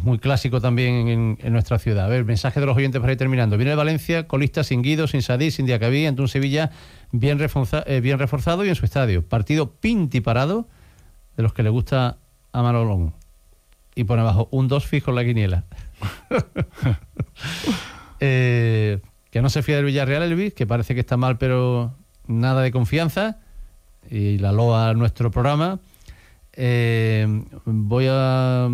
muy clásico también en nuestra ciudad. A ver, mensaje de los oyentes para ir terminando. Viene el Valencia, colista, sin Guido, sin Sadí, sin Diacabí, ante un Sevilla bien reforzado y en su estadio. Partido pintiparado de los que le gusta a Manolón. Y pone abajo un 2 fijo en la quiniela. Que no se fía del Villarreal, Elvis, que parece que está mal, pero nada de confianza. Y la loa a nuestro programa. Voy a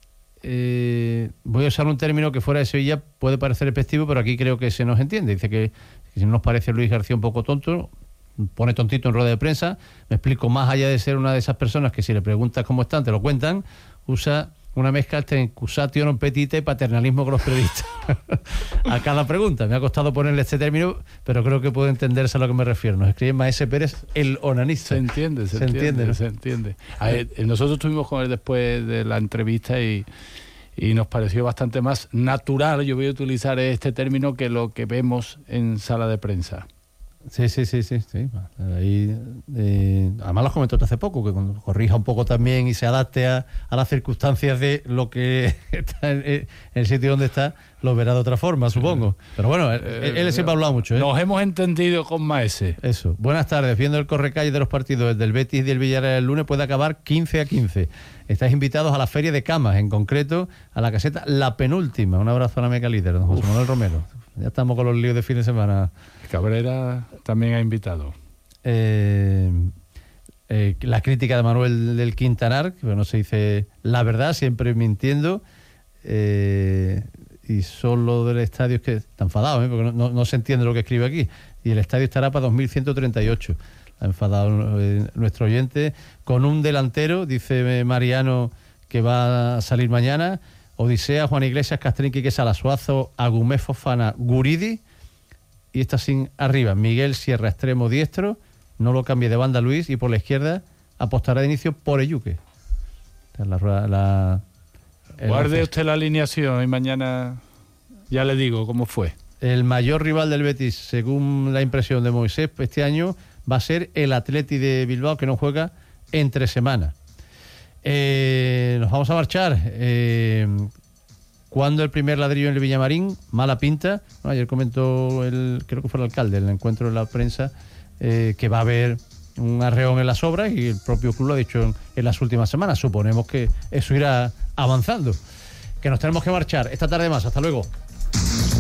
usar un término que fuera de Sevilla puede parecer despectivo, pero aquí creo que se nos entiende. Dice que si no nos parece Luis García un poco tonto, pone tontito en rueda de prensa. Me explico, más allá de ser una de esas personas que si le preguntas cómo están te lo cuentan, usa una mezcla entre excusatio non petita y paternalismo con los periodistas a cada pregunta. Me ha costado ponerle este término, pero creo que puede entenderse a lo que me refiero. Nos escribe Maese Pérez, el onanista. Se entiende, ¿no? Se entiende. Nosotros estuvimos con él después de la entrevista y nos pareció bastante más natural, yo voy a utilizar este término, que lo que vemos en sala de prensa. Sí. Ahí, además lo comentó hace poco, que cuando corrija un poco también y se adapte a las circunstancias de lo que está en el sitio donde está, lo verá de otra forma, supongo. Pero bueno, él siempre ha hablado mucho. Nos hemos entendido con Maese. Eso. Buenas tardes. Viendo el correcalle de los partidos del Betis y del Villarreal el lunes, puede acabar 15-15. Estáis invitados a la Feria de Camas, en concreto a la caseta La Penúltima. Un abrazo a la Meca Líder, don José Manuel Romero. Ya estamos con los líos de fin de semana. Cabrera también ha invitado. La crítica de Manuel del Quintanar, que no se dice la verdad, siempre mintiendo. Y solo del estadio, es que está enfadado, porque no se entiende lo que escribe aquí. Y el estadio estará para 2138. Ha enfadado nuestro oyente. Con un delantero, dice Mariano, que va a salir mañana. Odisea, Juan Iglesias, Castrín, Quique Salasuazo, Agumé, Fofana, Guridi. Y está sin arriba. Miguel Sierra, extremo diestro. No lo cambie de banda Luis. Y por la izquierda apostará de inicio por Eyuque. Guarde usted la alineación y mañana ya le digo cómo fue. El mayor rival del Betis, según la impresión de Moisés, este año va a ser el Atleti de Bilbao, que no juega entre semanas. Nos vamos a marchar. ¿Cuándo el primer ladrillo en el Villamarín? Mala pinta. Bueno, ayer comentó creo que fue el alcalde, en el encuentro de la prensa, que va a haber un arreón en las obras, y el propio club lo ha dicho en las últimas semanas. Suponemos que eso irá avanzando. Que nos tenemos que marchar. Esta tarde más. Hasta luego.